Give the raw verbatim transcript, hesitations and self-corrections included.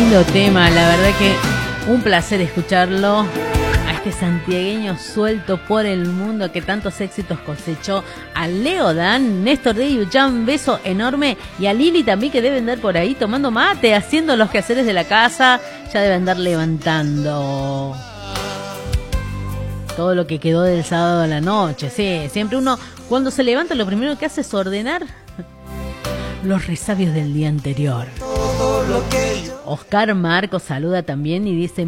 lindo tema, la verdad que un placer escucharlo. A este santiagueño suelto por el mundo que tantos éxitos cosechó. A Leo Dan, Néstor de Yuchán, beso enorme. Y a Lili también, que debe andar por ahí tomando mate, haciendo los quehaceres de la casa. Ya debe andar levantando todo lo que quedó del sábado a la noche. Sí, siempre uno cuando se levanta lo primero que hace es ordenar los resabios del día anterior. Oscar Marcos saluda también y dice: